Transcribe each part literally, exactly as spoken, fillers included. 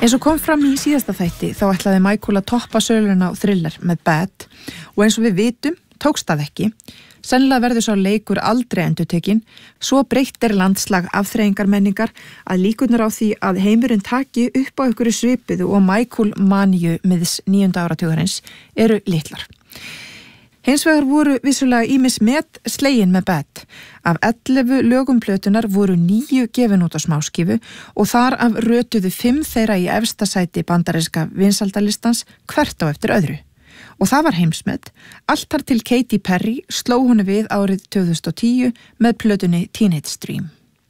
Eins og kom fram í síðasta þætti þá ætlaði Michael að toppa söluna á Thriller með Bad og eins og við vitum tókst það ekki. Sennilega verður sá leikur aldrei endurtekinn, svo breytt er landslag afþreyingarmenningar að líkurnar á því að heimurinn taki upp á einhverju svipuðu og Michael maníu miðs níunda áratugarins eru litlar. Hins vegar voru vissulega ýmis met slegin með Bad. Af ellefu lögum plötunar voru níu gefin út á smáskífu og þar af rötuðu fimm þeirra í efsta sæti bandaríska vinsældalistans hvert á eftir öðru. Og það var heimsmet, allt þar til Katy Perry sló honu við árið tvö þúsund og tíu með plötunni Teenage Dream.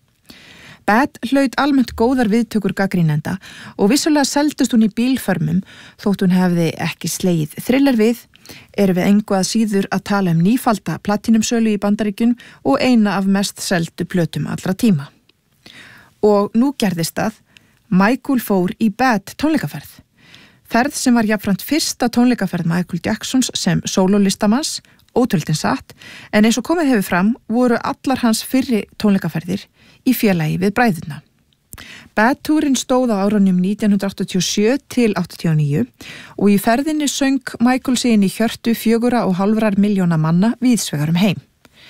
Bad hlaut almennt góðar viðtökur gagnrýnenda og vissulega seldust hún í bílförmum þótt hún hefði ekki slegið Thriller við, erum við engu að síður að tala um nýfalda platinumsölu í Bandaríkjunum og eina af mest seldu plötum allra tíma. Og nú gerðist það, Michael fór í Bad tónleikaferð. Ferð sem var jafnframt fyrsta tónleikaferð Michael Jacksons sem sólólistamanns, ótöldin satt, en eins og komið hefur fram voru allar hans fyrri tónleikaferðir í félagi við bræðurna. Bad-túrin stóð á árunum nítján hundrað áttatíu og sjö til áttatíu og níu og í ferðinni söng Michael sig inn í hjörtu fjögurra og hálfrar milljóna manna víðsvegar um heim.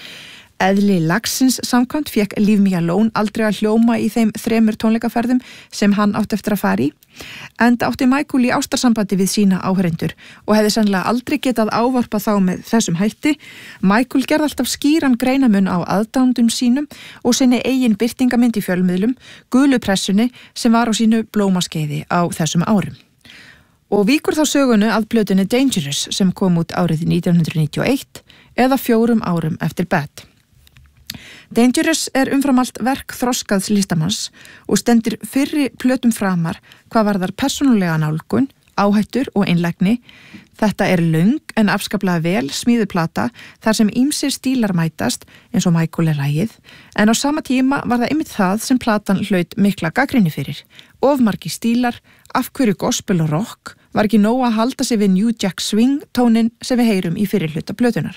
Eðli lagsins samkvæmt fékk Leave Me Alone aldrei að hljóma í þeim þremur tónleikaferðum sem hann átti eftir að fara í, enda átti Michael í ástarsambandi við sína áheyrendur og hefði sennilega aldrei getað ávarpa þá með þessum hætti. Michael gerði alltaf skýran greinamun á aðdáendum sínum og sinni eigin birtingamynd í fjölmiðlum, gulu pressunni sem var á sínu blómaskeiði á þessum árum. Og víkur þá sögunu að plötunni Dangerous sem kom út árið nítján hundruð níutíu og eitt eða fjórum árum eftir Bad. Dangerous er umfram allt verk þroskaðs listamanns og stendur fyrri plötum framar hvað varðar persónulega nálgun, áhættur og einlægni. Þetta er löng en afskaplega vel smíðuð plata þar sem ýmsir stílar mætast eins og Michael er lagið, en á sama tíma var það einmitt það sem platan hlaut mikla gagnrýni fyrir. Of margir stílar, af hverju gospel og rock, var ekki nóg að halda sig við New Jack Swing tónin sem við heyrum í fyrri hluta plötunar.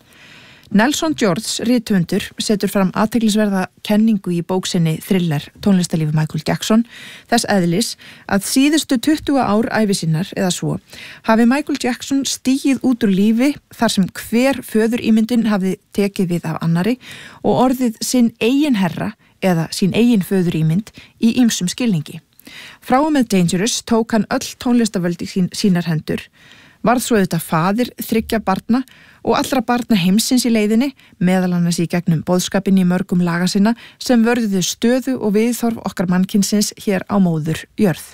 Nelson George, rithöfundur, setur fram athyglisverða kenningu í bóksinni Thriller, tónlistarlífi Michael Jackson, þess eðlis að síðustu tuttugu ár ævi sinnar eða svo hafi Michael Jackson stigið út úr lífi þar sem hver föðurímyndin hafi tekið við af annari og orðið sinn eigin herra eða sín eigin föðurímynd í ýmsum skilningi. Frá og með Dangerous tók hann öll tónlistarvöld í sín, sínar hendur, varð svo auðvitað faðir þriggja barna og allra barna heimsins í leiðinni, meðal annars í gegnum boðskapinn í mörgum laga sinna sem vörðuðu stöðu og viðþorf okkar mannkynsins hér á móður jörð.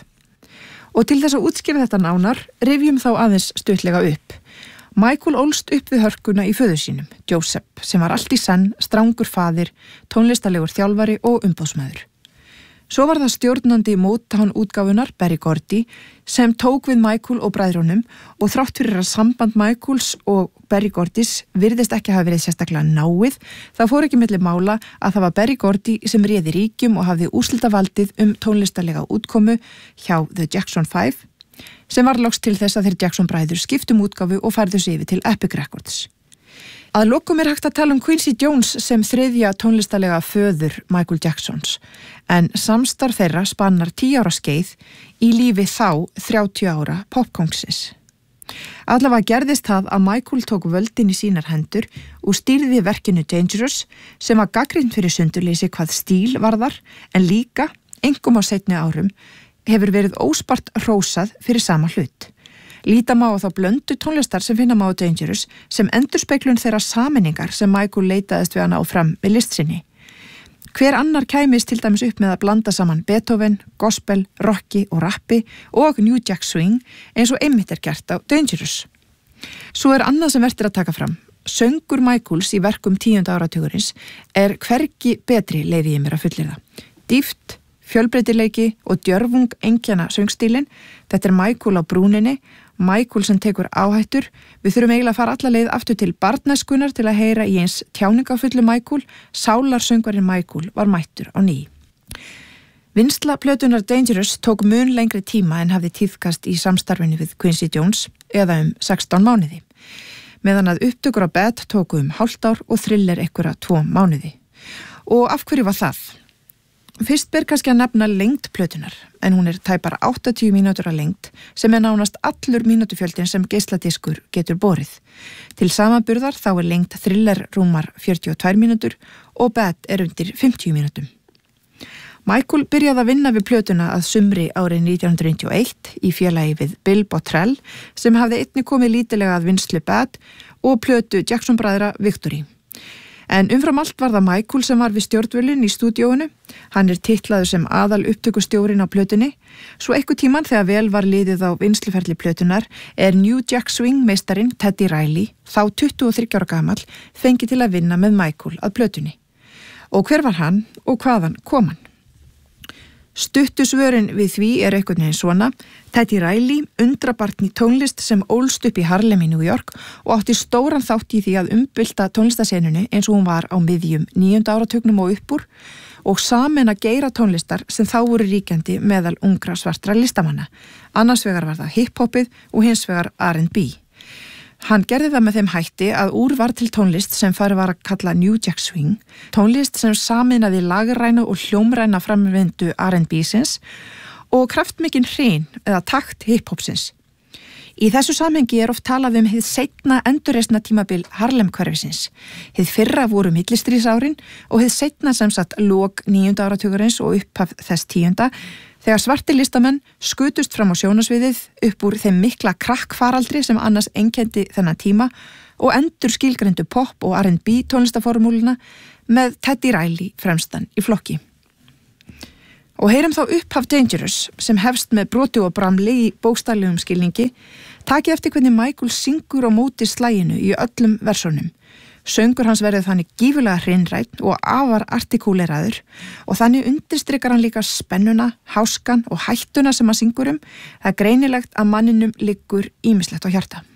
Og til þess að útskýra þetta nánar, rifjum þá aðeins stuttlega upp. Michael ólst upp við hörkuna í föður sínum, Joseph, sem var allt í senn strangur faðir, tónlistarlegur þjálfari og umboðsmaður. Svo var það stjórnandi Motown útgáfunar Berry Gordy sem tók við Michael og bræðrunum og þrátt fyrir að samband Michaels og Berry Gordys virðist ekki hafa verið sérstaklega náið, þá fór ekki milli mála að það var Berry Gordy sem réði ríkjum og hafði úrslitavaldið um tónlistarlega útkomu hjá The Jackson five sem var loks til þess að þeir Jackson bræður skiptum útgáfu og færðu sig yfir til Epic Records. Að lokum er hægt að tala um Quincy Jones sem þriðja tónlistarlega föður Michael Jacksons, en samstarf þeirra spannar tíu ára skeið í lífi þá þrjátíu ára popkóngsins. Allavega gerðist það að Michael tók völdin í sínar hendur og stýrði verkinu Dangerous sem var gagnrýnt fyrir sundurleysi hvað stíl varðar, en líka, einkum á seinni árum, hefur verið óspart hrósað fyrir sama hlut. Líta má á þá blöndu tónlistar sem finna má á Dangerous sem endurspeglun þeirra sameiningar sem Michael leitaðist við að ná fram með list sinni. Hver annar kæmist til dæmis upp með að blanda saman Beethoven, gospel, rocki og rappi og New Jack Swing eins og einmitt er gert á Dangerous. Svo er annað sem verður að taka fram. Söngur Michaels í verkum tíunda áratugurins er hvergi betri leyfi ég mér að fullyrða. Dýpt, fjölbreytileiki og djörfung einkenna söngstílinn, þetta er Michael á brúninni, Michael sem tekur áhættur. Við þurfum eiginlega að fara alla leið aftur til barnæskunnar til að heyra í eins tjáningafullu Michael, sálarsöngvarinn Michael var mættur á ný. Vinnsla plötunar Dangerous tók mun lengri tíma en hafði tíðkast í samstarfinu við Quincy Jones eða um sextán mánuði, meðan að upptökur á Bad tóku um hálft ár og Thriller einhverja tvo mánuði. Og af hverju var það? Fyrst ber kannski að nefna lengd plötunar, en hún er tæpar áttatíu mínútur að lengd sem er nánast allur mínútufjöldin sem geisladiskur getur borið. Til samanburðar þá er lengd Thriller rúmar fjörutíu og tvær mínútur og Bad er undir fimmtíu mínútum. Michael byrjaði að vinna við plötuna að sumri árið nítján hundruð níutíu og eitt í félagi við Bill Bottrell sem hafði einnig komið lítilega að vinnslu Bad og plötu Jackson bræðra Victory. En umfram allt var það Michael sem var við stjórnvölin í stúdíóinu. Hann er titlaður sem aðal upptökustjórinn á plötunni. Svo eitthvað tíman þegar vel var liðið á vinnsluferli plötunar er New Jack Swing meistarinn Teddy Riley, þá tuttugu og þriggja ára gamall, fengið til að vinna með Michael að plötunni. Og hver var hann og hvaðan kom hann? Stuttu svörin við því er einhvern veginn svona. Teddy Riley, undrabarn í tónlist sem ólst upp í Harlem í New York og átti stóran þátt í því að umbylta tónlistasenunni eins og hún var á miðjum níunda áratugnum og uppúr og sameina geira tónlistar sem þá voru ríkjandi meðal ungra svartra listamanna. Annars vegar var það hip-hopið og hins vegar R and B. Hann gerði það með þeim hætti að úr var til tónlist sem farið var að kalla New Jack Swing, tónlist sem sameinaði lagræna og hljómræna framvindu R and B-sins og kraftmikinn hrein eða takt hip-hopsins. Í þessu samhengi er oft talað um hið seinna endurreisna tímabil Harlem-hverfisins. Hið fyrra voru millistríðsárin og hið seinna sem sagt lok níunda áratugurins og upphaf þess tíunda, þegar svartir listamenn skutust fram á sjónasviðið upp úr þeim mikla krakkfaraldri sem annars einkenndi þennan tíma og endur skilgreindu pop og R and B tónlistaformúluna með Teddy Riley fremstan í flokki. Og heyrum þá upphaf Dangerous sem hefst með brotu og bramli í bókstaflegum skilningi. Takið eftir hvernig Michael syngur á móti slaginu í öllum versónum. Söngur hans verður þannig gífulega hreinrænn og afar artikúleraður og þannig undirstrikar hann líka spennuna, háskan og hættuna sem hann syngur um. Það er greinilegt að manninum liggur ýmislegt á hjarta.